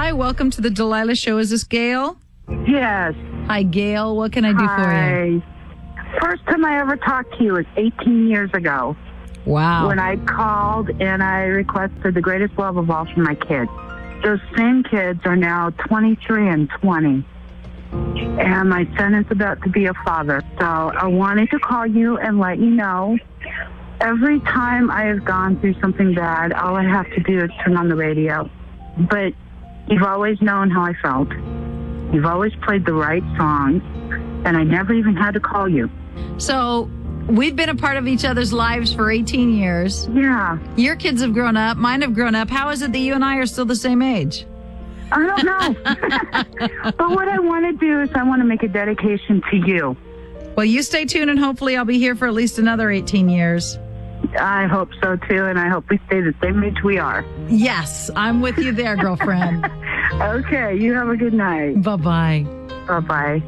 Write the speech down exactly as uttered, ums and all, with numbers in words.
Hi, welcome to the Delilah Show. Is this Gail? Yes. Hi, Gail. What can I do for you? Hi. First time I ever talked to you was eighteen years ago. Wow. When I called and I requested the greatest love of all for my kids. Those same kids are now twenty-three and twenty. And my son is about to be a father. So I wanted to call you and let you know. Every time I have gone through something bad, all I have to do is turn on the radio. But you've always known how I felt. You've always played the right songs, and I never even had to call you. So we've been a part of each other's lives for eighteen years. Yeah. Your kids have grown up. Mine have grown up. How is it that you and I are still the same age? I don't know. But what I want to do is I want to make a dedication to you. Well, you stay tuned, and hopefully I'll be here for at least another eighteen years. I hope so, too, and I hope we stay the same age we are. Yes, I'm with you there, girlfriend. Okay, you have a good night. Bye-bye. Bye-bye.